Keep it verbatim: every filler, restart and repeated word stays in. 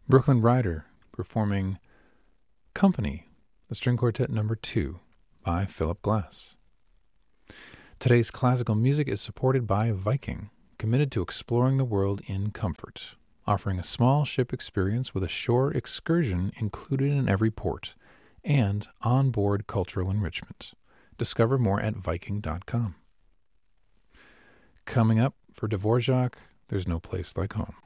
Brooklyn Rider performing Company, the string quartet number two by Philip Glass. Today's classical music is supported by Viking, committed to exploring the world in comfort, offering a small ship experience with a shore excursion included in every port, and onboard cultural enrichment. Discover more at Viking dot com. Coming up for Dvorak, There's No Place Like Home.